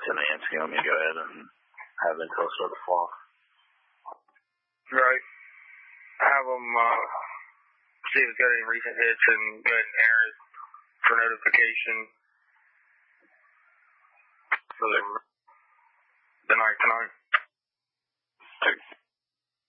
to Nancy. Let me go ahead and have Intel start the flock. Right. Have them see if it's got any recent hits and go ahead and air it for notification for the night tonight.